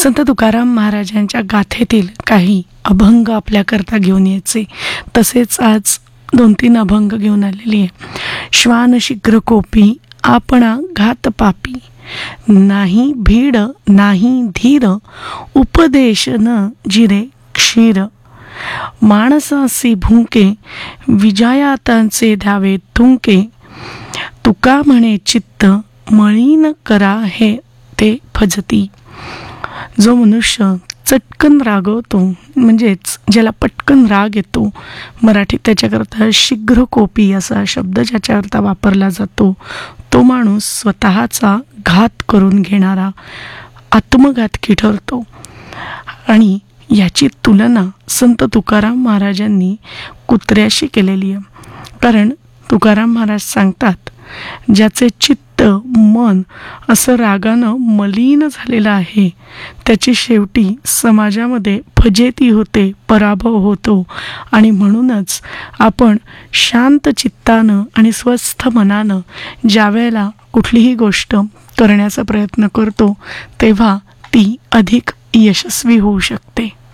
संत तुकाराम महाराजांच्या गाथेतील काही अभंग आपल्याकरता घेऊन यायचे. तसेच आज 2-3 अभंग घेऊन आलेली आहे. श्वान शीघ्र कोपी आपणा घात पापी, नाही भीड नाही धीर, उपदेश न जिरे क्षीर, माणसासी भुंके विजयातांचे धावे थुंके, तुका म्हणे चित्त मळीन करा हे ते फजती. जो मनुष्य चटकन रागवतो, म्हणजेच ज्याला पटकन राग येतो, मराठीत त्याच्याकरता शीघ्र कोपी असा शब्द ज्याच्याकरता वापरला जातो, तो माणूस स्वतःचा घात करून घेणारा आत्मघातकी ठरतो. आणि याची तुलना संत तुकाराम महाराजांनी कुत्र्याशी केलेली आहे. कारण तुकाराम महाराज सांगतात, ज्याचे चित्त मन असं रागानं मलिन झालेलं आहे, त्याची शेवटी समाजामध्ये फजेती होते, पराभव होतो. आणि म्हणूनच आपण शांत चित्तानं आणि स्वस्थ मनानं ज्या वेळेला कुठलीही गोष्ट करण्याचा प्रयत्न करतो, तेव्हा ती अधिक यशस्वी होऊ शकते.